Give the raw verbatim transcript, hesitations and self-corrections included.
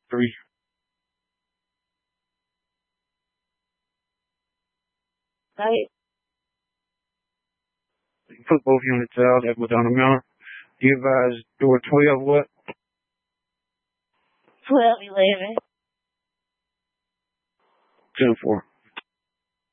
three. Right. Put both units out that was on the mount. You advise door twelve what? twelve eleven. ten four.